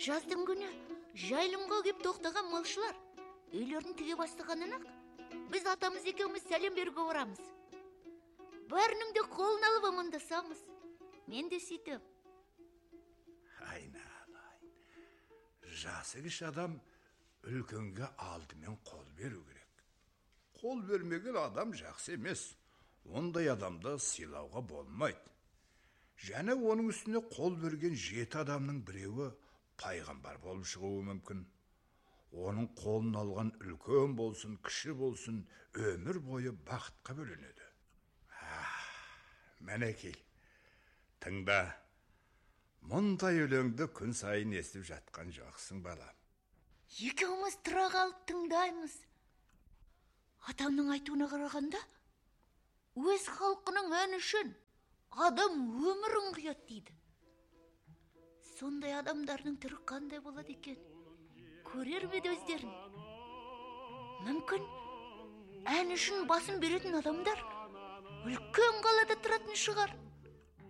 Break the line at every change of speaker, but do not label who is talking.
Жаздың күні жайылымға кеп тоқтаған малшылар үйлерін тіге бастағаннан ақ біз атамыз екеуміз сәлем беруге барамыз. Бәрінің де қолын алып амандасамыз. Мен де сөйтіп.
Айналайын. Жасы кіші адам үлкенге алдымен қол беру керек. Қол бермеген адам жақсы емес. Ондай адамды сыйлауға болмайды. Және оның үстіне қол берген 7 адамның біреуі пайғамбар болып шығуы мүмкін. Оның қолын алған үлкен болсын, кіші болсын, өмір бойы бақытқа бөленеді. Мінекей, тыңда, мұндай өлеңді күн сайын естіп жатқан жоқсың балам.
Екеуміз тұра қалып тыңдаймыз. Атамның айтуына қарағанда, өз халқының әні үшін адам өмірін қияды дейді. Сондай адамдардың түрі қандай болады екен? Көрер ме өздерін? Мүмкін ән үшін басын беретін адамдар үлкен қалада тұратын шығар.